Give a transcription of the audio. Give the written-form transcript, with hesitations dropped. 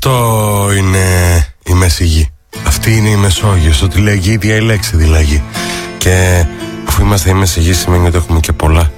Αυτό είναι η Μέση Γη. Αυτή είναι η Μεσόγειος. Ότι λέγει η ίδια η λέξη δηλαδή. Και αφού είμαστε η Μέση Γη σημαίνει ότι έχουμε και πολλά